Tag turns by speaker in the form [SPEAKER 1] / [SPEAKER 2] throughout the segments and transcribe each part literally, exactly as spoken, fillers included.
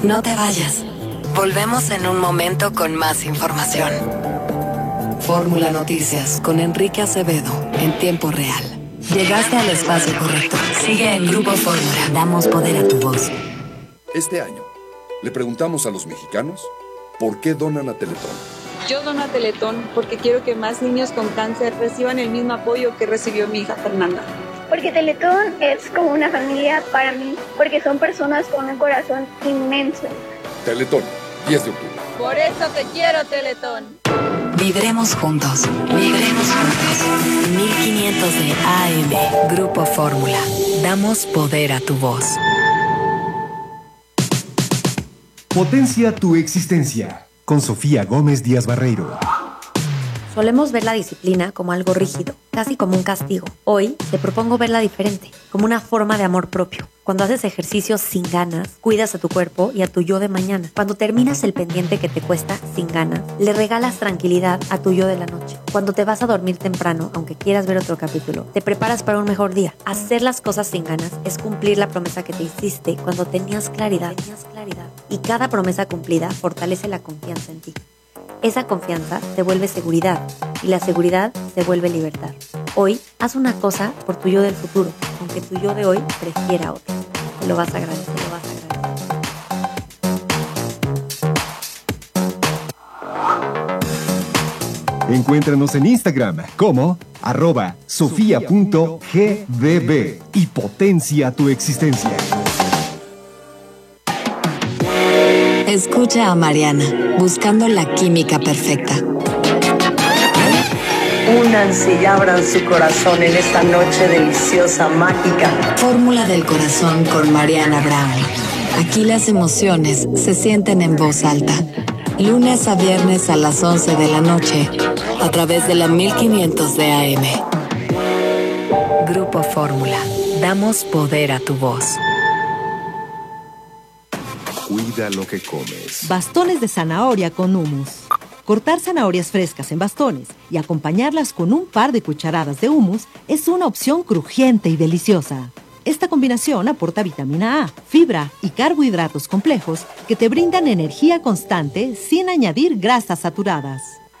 [SPEAKER 1] No te vayas. Volvemos en un momento con más información. Fórmula Noticias con Enrique Acevedo en tiempo real. Llegaste al espacio correcto. Sigue en Grupo Fórmula. Damos poder a tu voz.
[SPEAKER 2] Este año, le preguntamos a los mexicanos por qué donan a Teletón.
[SPEAKER 3] Yo dono a Teletón porque quiero que más niños con cáncer reciban el mismo apoyo que recibió mi hija Fernanda.
[SPEAKER 4] Porque Teletón es como una familia para mí, porque son personas con un corazón inmenso.
[SPEAKER 2] Teletón, diez de octubre.
[SPEAKER 3] Por eso te quiero, Teletón.
[SPEAKER 1] Vibremos juntos, vibremos juntos. mil quinientos de A M, Grupo Fórmula. Damos poder a tu voz.
[SPEAKER 5] Potencia tu existencia, con Sofía Gómez Díaz Barreiro.
[SPEAKER 6] Solemos ver la disciplina como algo rígido, casi como un castigo. Hoy te propongo verla diferente, como una forma de amor propio. Cuando haces ejercicio sin ganas, cuidas a tu cuerpo y a tu yo de mañana. Cuando terminas el pendiente que te cuesta sin ganas, le regalas tranquilidad a tu yo de la noche. Cuando te vas a dormir temprano, aunque quieras ver otro capítulo, te preparas para un mejor día. Hacer las cosas sin ganas es cumplir la promesa que te hiciste cuando tenías claridad. Tenías claridad. Y cada promesa cumplida fortalece la confianza en ti. Esa confianza se vuelve seguridad y la seguridad se vuelve libertad. Hoy, haz una cosa por tu yo del futuro, aunque tu yo de hoy prefiera otra. Te lo vas a agradecer, te lo vas
[SPEAKER 5] a agradecer. Encuéntranos en Instagram como arroba sofía.gbb y potencia tu existencia.
[SPEAKER 1] Escucha a Mariana, buscando la química perfecta.
[SPEAKER 7] Únanse y abran su corazón en esta noche deliciosa, mágica.
[SPEAKER 1] Fórmula del corazón con Mariana Brown. Aquí las emociones se sienten en voz alta. Lunes a viernes a las once de la noche, a través de la mil quinientos de A M. Grupo Fórmula. Damos poder a tu voz.
[SPEAKER 5] Cuida lo que comes.
[SPEAKER 8] Bastones de zanahoria con hummus. Cortar zanahorias frescas en bastones y acompañarlas con un par de cucharadas de hummus es una opción crujiente y deliciosa. Esta combinación aporta vitamina A, fibra y carbohidratos complejos que te brindan energía constante sin añadir grasas saturadas.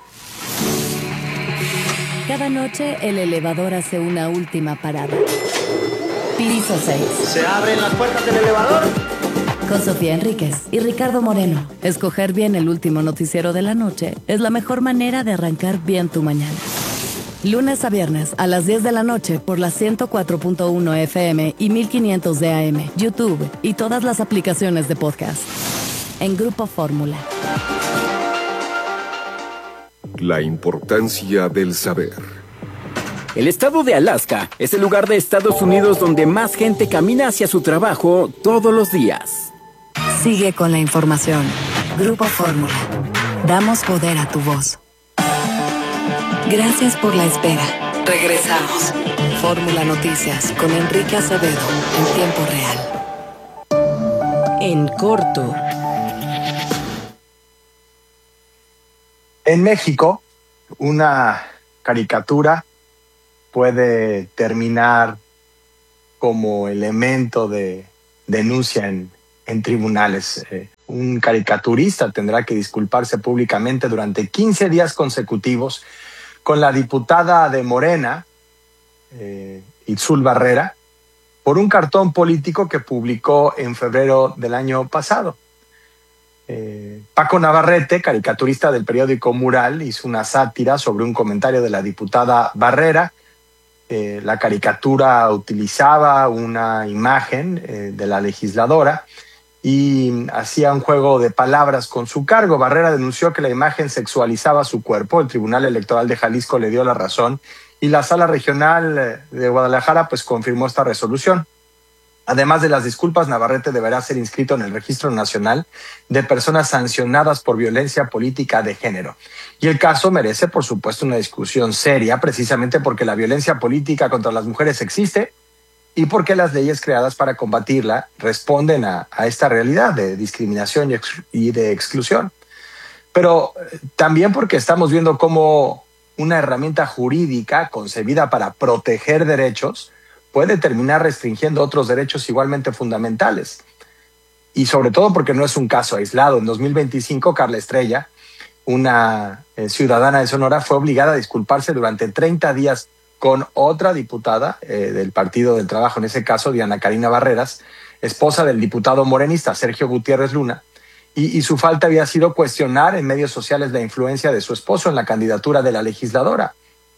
[SPEAKER 1] Cada noche el elevador hace una última parada. Piso seis.
[SPEAKER 9] ¿Se abren las puertas del elevador?
[SPEAKER 1] Con Sofía Enríquez y Ricardo Moreno. Escoger bien el último noticiero de la noche es la mejor manera de arrancar bien tu mañana. Lunes a viernes a las diez de la noche por la ciento cuatro punto uno F M y mil quinientos de A M, YouTube y todas las aplicaciones de podcast. En Grupo Fórmula.
[SPEAKER 2] La importancia del saber.
[SPEAKER 10] El estado de Alaska es el lugar de Estados Unidos donde más gente camina hacia su trabajo todos los días.
[SPEAKER 1] Sigue con la información. Grupo Fórmula. Damos poder a tu voz. Gracias por la espera. Regresamos. Fórmula Noticias con Enrique Acevedo en tiempo real.
[SPEAKER 8] En corto.
[SPEAKER 11] En México, una caricatura puede terminar como elemento de denuncia en, en tribunales. Eh, un caricaturista tendrá que disculparse públicamente durante quince días consecutivos con la diputada de Morena, eh, Itzul Barrera, por un cartón político que publicó en febrero del año pasado. Eh, Paco Navarrete, caricaturista del periódico Mural, hizo una sátira sobre un comentario de la diputada Barrera. Eh, la caricatura utilizaba una imagen eh, de la legisladora y hacía un juego de palabras con su cargo. Barrera denunció que la imagen sexualizaba su cuerpo. El Tribunal Electoral de Jalisco le dio la razón y la Sala Regional de Guadalajara pues confirmó esta resolución. Además de las disculpas, Navarrete deberá ser inscrito en el Registro Nacional de Personas Sancionadas por Violencia Política de Género. Y el caso merece, por supuesto, una discusión seria, precisamente porque la violencia política contra las mujeres existe y porque las leyes creadas para combatirla responden a, a esta realidad de discriminación y, ex, y de exclusión. Pero también porque estamos viendo cómo una herramienta jurídica concebida para proteger derechos puede terminar restringiendo otros derechos igualmente fundamentales. y sobre todo porque no es un caso aislado. En dos mil veinticinco, Carla Estrella, una eh, ciudadana de Sonora, fue obligada a disculparse durante treinta días con otra diputada eh, del Partido del Trabajo, en ese caso Diana Karina Barreras, esposa del diputado morenista Sergio Gutiérrez Luna, y, y su falta había sido cuestionar en medios sociales la influencia de su esposo en la candidatura de la legisladora.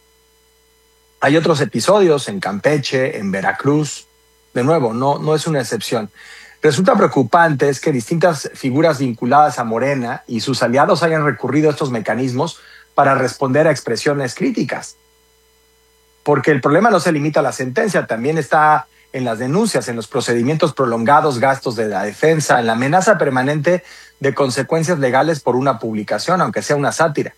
[SPEAKER 11] Hay otros episodios en Campeche, en Veracruz. De nuevo, no, no es una excepción. Resulta preocupante es que distintas figuras vinculadas a Morena y sus aliados hayan recurrido a estos mecanismos para responder a expresiones críticas. Porque el problema no se limita a la sentencia, también está en las denuncias, en los procedimientos prolongados, gastos de la defensa, en la amenaza permanente de consecuencias legales por una publicación, aunque sea una sátira.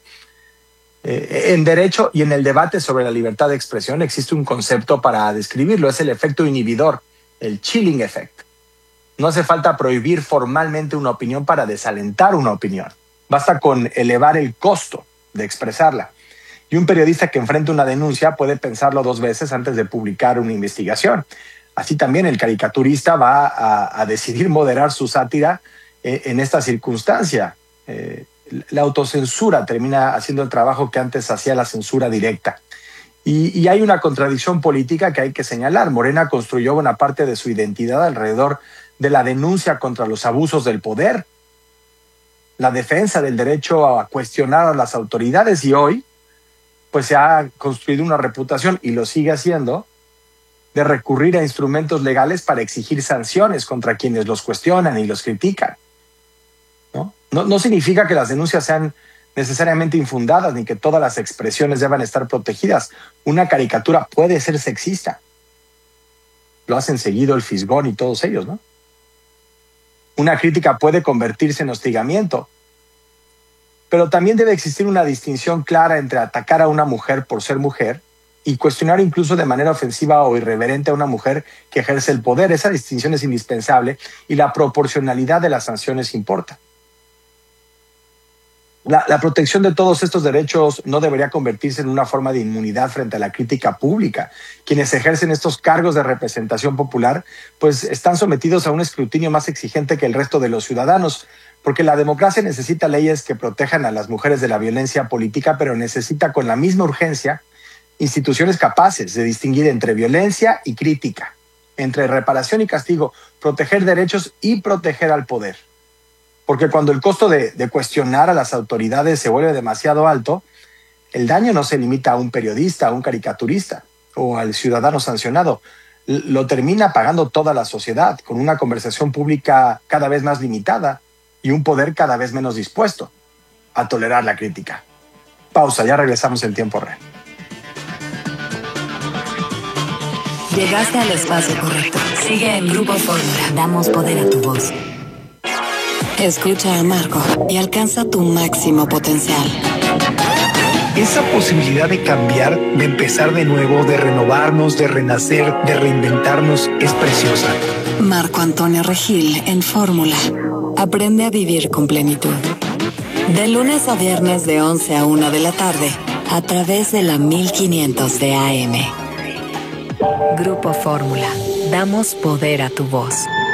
[SPEAKER 11] Eh, en derecho y en el debate sobre la libertad de expresión existe un concepto para describirlo, es el efecto inhibidor, el chilling effect. No hace falta prohibir formalmente una opinión para desalentar una opinión. Basta con elevar el costo de expresarla. Y un periodista que enfrenta una denuncia puede pensarlo dos veces antes de publicar una investigación. Así también el caricaturista va a, a decidir moderar su sátira eh, en esta circunstancia. Eh, la autocensura termina haciendo el trabajo que antes hacía la censura directa. Y, y hay una contradicción política que hay que señalar. Morena construyó buena parte de su identidad alrededor de la denuncia contra los abusos del poder, la defensa del derecho a cuestionar a las autoridades, y hoy pues se ha construido una reputación, y lo sigue haciendo, de recurrir a instrumentos legales para exigir sanciones contra quienes los cuestionan y los critican. ¿No? No, no significa que las denuncias sean necesariamente infundadas ni que todas las expresiones deban estar protegidas. Una caricatura puede ser sexista. Lo hacen seguido el Fisgón y todos ellos, ¿no? Una crítica puede convertirse en hostigamiento. Pero también debe existir una distinción clara entre atacar a una mujer por ser mujer y cuestionar incluso de manera ofensiva o irreverente a una mujer que ejerce el poder. Esa distinción es indispensable y la proporcionalidad de las sanciones importa. La, la protección de todos estos derechos no debería convertirse en una forma de inmunidad frente a la crítica pública. Quienes ejercen estos cargos de representación popular pues están sometidos a un escrutinio más exigente que el resto de los ciudadanos, porque la democracia necesita leyes que protejan a las mujeres de la violencia política, pero necesita con la misma urgencia instituciones capaces de distinguir entre violencia y crítica, entre reparación y castigo, proteger derechos y proteger al poder. Porque cuando el costo de, de cuestionar a las autoridades se vuelve demasiado alto, el daño no se limita a un periodista, a un caricaturista o al ciudadano sancionado. Lo termina pagando toda la sociedad, con una conversación pública cada vez más limitada y un poder cada vez menos dispuesto a tolerar la crítica. Pausa, ya regresamos en tiempo real.
[SPEAKER 1] Llegaste al espacio correcto. Sigue en Grupo Fórmula. Damos poder a tu voz. Escucha a Marco y alcanza tu máximo potencial.
[SPEAKER 12] Esa posibilidad de cambiar, de empezar de nuevo, de renovarnos, de renacer, de reinventarnos, es preciosa.
[SPEAKER 1] Marco Antonio Regil en Fórmula. Aprende a vivir con plenitud. De lunes a viernes de once a una de la tarde, a través de la mil quinientos de A M. Grupo Fórmula. Damos poder a tu voz.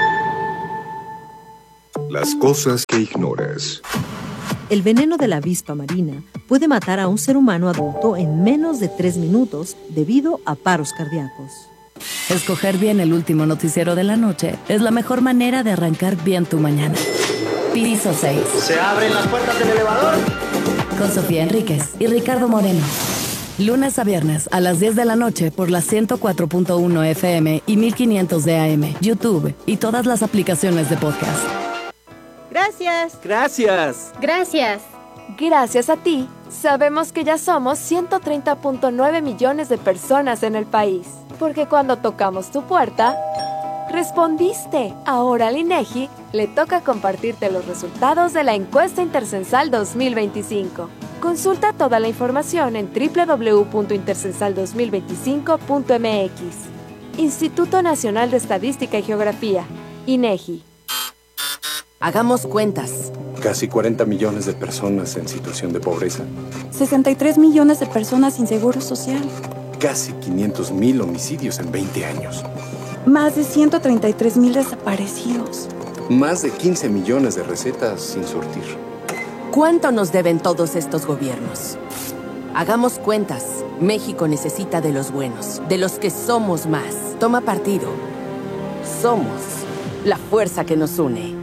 [SPEAKER 5] Las cosas que ignoras.
[SPEAKER 8] El veneno de la avispa marina puede matar a un ser humano adulto en menos de tres minutos debido a paros cardíacos.
[SPEAKER 1] Escoger bien el último noticiero de la noche es la mejor manera de arrancar bien tu mañana. Piso seis.
[SPEAKER 9] ¿Se abren las puertas del elevador?
[SPEAKER 1] Con Sofía Enríquez y Ricardo Moreno. Lunes a viernes a las diez de la noche por la ciento cuatro punto uno F M y mil quinientos de A M, YouTube y todas las aplicaciones de podcast.
[SPEAKER 13] Gracias.
[SPEAKER 10] Gracias.
[SPEAKER 13] Gracias.
[SPEAKER 14] Gracias a ti, sabemos que ya somos ciento treinta punto nueve millones de personas en el país. Porque cuando tocamos tu puerta, respondiste. Ahora al INEGI le toca compartirte los resultados de la encuesta intercensal dos mil veinticinco. Consulta toda la información en doble u doble u doble u punto intercensal dos mil veinticinco punto m x. Instituto Nacional de Estadística y Geografía, INEGI.
[SPEAKER 15] Hagamos cuentas.
[SPEAKER 16] Casi cuarenta millones de personas en situación de pobreza.
[SPEAKER 17] sesenta y tres millones de personas sin seguro social.
[SPEAKER 16] Casi quinientos mil homicidios en veinte años.
[SPEAKER 17] Más de ciento treinta y tres mil desaparecidos.
[SPEAKER 16] Más de quince millones de recetas sin surtir.
[SPEAKER 15] ¿Cuánto nos deben todos estos gobiernos? Hagamos cuentas. México necesita de los buenos, de los que somos más. Toma partido. Somos la fuerza que nos une.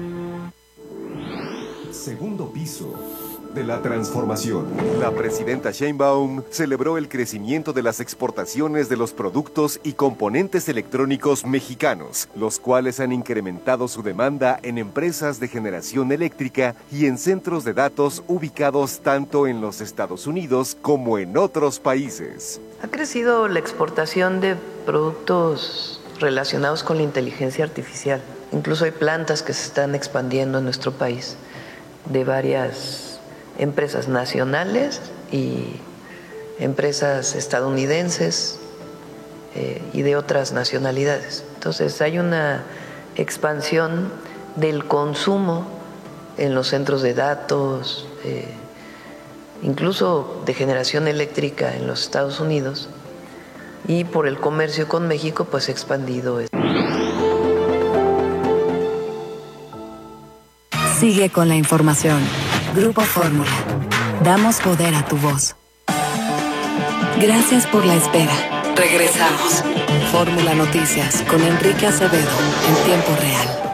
[SPEAKER 5] Segundo piso de la transformación. La presidenta Sheinbaum celebró el crecimiento de las exportaciones de los productos y componentes electrónicos mexicanos, los cuales han incrementado su demanda en empresas de generación eléctrica y en centros de datos ubicados tanto en los Estados Unidos como en otros países.
[SPEAKER 18] Ha crecido la exportación de productos relacionados con la inteligencia artificial. Incluso hay plantas que se están expandiendo en nuestro país de varias empresas nacionales y empresas estadounidenses eh, y de otras nacionalidades. Entonces hay una expansión del consumo en los centros de datos, eh, incluso de generación eléctrica en los Estados Unidos, y por el comercio con México pues se ha expandido.
[SPEAKER 1] Sigue con la información. Grupo Fórmula. Damos poder a tu voz. Gracias por la espera. Regresamos. Fórmula Noticias con Enrique Acevedo en tiempo real.